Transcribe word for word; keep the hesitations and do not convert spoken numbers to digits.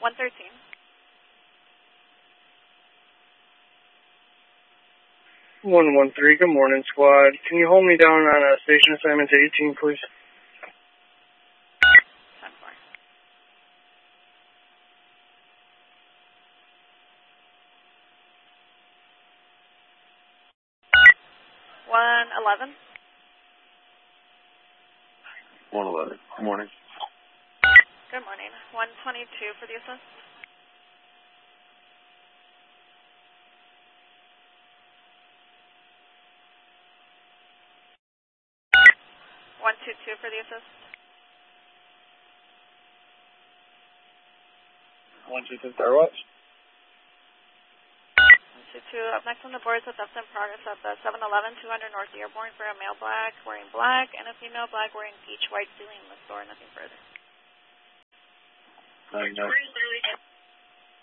one thirteen. one one three, good morning, squad. Can you hold me down on a station assignment to eighteen, please? ten four. one eleven. one eleven, good morning. Good morning. one twenty-two for the assist. one two two for the assist. one two two, Star Watch. one two two, up next on the board is a theft in progress at the seven eleven, two hundred North Dearborn for a male black wearing black and a female black wearing peach white ceiling in the store, nothing further. nine nine.